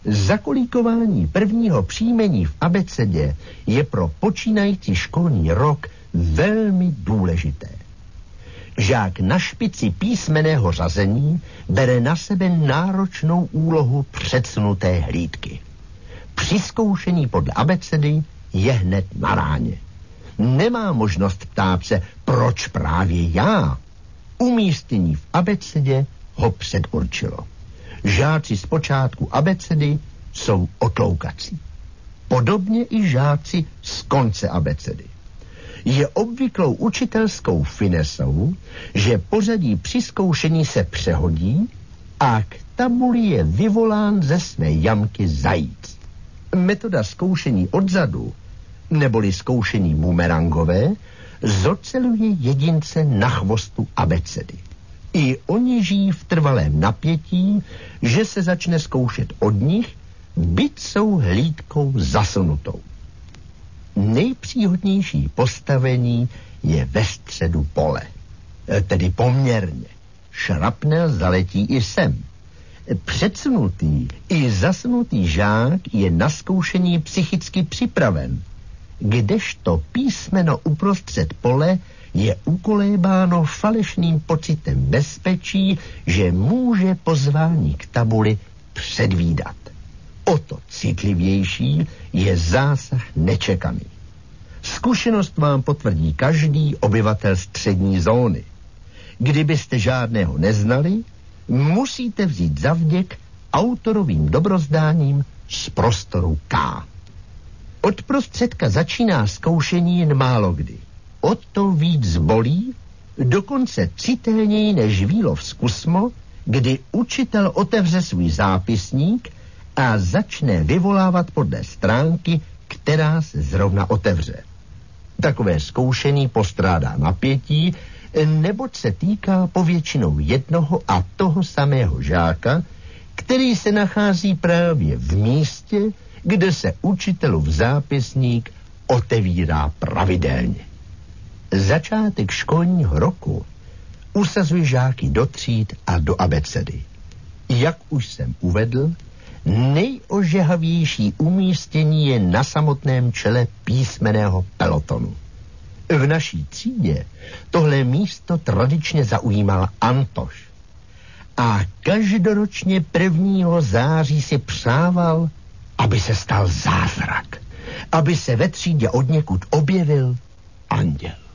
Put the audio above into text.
Zakolíkování prvního příjmení v abecedě je pro počínající školní rok velmi důležité. Žák na špici písmenného řazení bere na sebe náročnou úlohu předsunuté hlídky. Při zkoušení podle abecedy je hned na ráně. Nemá možnost ptát se, proč právě já. Umístění v abecedě ho předurčilo. Žáci z počátku abecedy jsou otloukací. Podobně i žáci z konce abecedy. Je obvyklou učitelskou finesou, že pořadí při zkoušení se přehodí a k tabuli je vyvolán ze své jamky zajíc. Metoda zkoušení odzadu, neboli zkoušení bumerangové, zoceluje jedince na chvostu abecedy. I oni žijí v trvalém napětí, že se začne zkoušet od nich, byť jsou hlídkou zasunutou. Nejpříhodnější postavení je ve středu pole, tedy poměrně. Šrapnel zaletí i sem. Předsunutý i zasunutý žák je na zkoušení psychicky připraven, kdežto písmeno uprostřed pole je ukolébáno falešným pocitem bezpečí, že může pozvání k tabuli předvídat. O to citlivější je zásah nečekaný. Zkušenost vám potvrdí každý obyvatel střední zóny. Kdybyste žádného neznali, musíte vzít za vděk autorovým dobrozdáním z prostoru K. Od prostředka začíná zkoušení jen málo kdy. O to víc bolí, dokonce citelněji než Vílov zkusmo, kdy učitel otevře svůj zápisník a začne vyvolávat podle stránky, která se zrovna otevře. Takové zkoušení postrádá napětí, neboť se týká povětšinou jednoho a toho samého žáka, který se nachází právě v místě, kde se učitelův zápisník otevírá pravidelně. Začátek školního roku usazuje žáky do tříd a do abecedy. Jak už jsem uvedl, nejožehavější umístění je na samotném čele písmenného pelotonu. V naší třídě tohle místo tradičně zaujímal Antoš. A každoročně 1. září si přával, aby se stal zázrak, aby se ve třídě odněkud objevil anděl.